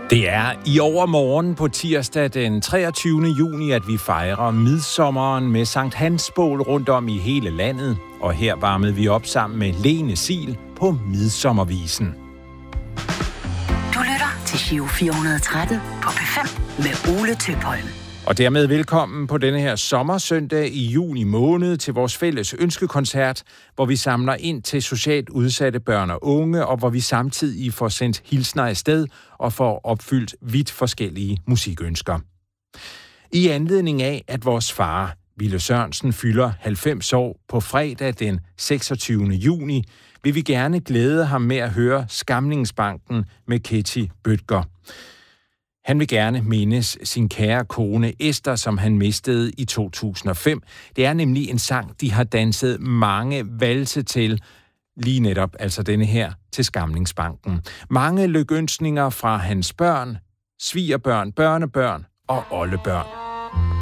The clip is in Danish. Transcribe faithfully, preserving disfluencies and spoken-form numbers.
Det er i overmorgen på tirsdag den treogtyvende juni, at vi fejrer midsommeren med Sankt Hans bål rundt om i hele landet. Og her varmede vi op sammen med Lene Sil på Midsommervisen. Du lytter til Giro fire hundrede og tretten på P fem med Ole Tøpholm. Og dermed velkommen på denne her sommersøndag i juni måned til vores fælles ønskekoncert, hvor vi samler ind til socialt udsatte børn og unge, og hvor vi samtidig får sendt hilsner afsted og får opfyldt vidt forskellige musikønsker. I anledning af, at vores far, Ville Sørensen, fylder halvfems år på fredag den seksogtyvende juni, vil vi gerne glæde ham med at høre Skamlingsbanken med Ketty Bødker. Han vil gerne mindes sin kære kone Esther, som han mistede i to tusind og fem. Det er nemlig en sang, de har danset mange valse til, lige netop altså denne her til Skamlingsbanken. Mange lykønskninger fra hans børn, svigerbørn, børnebørn og oldebørn.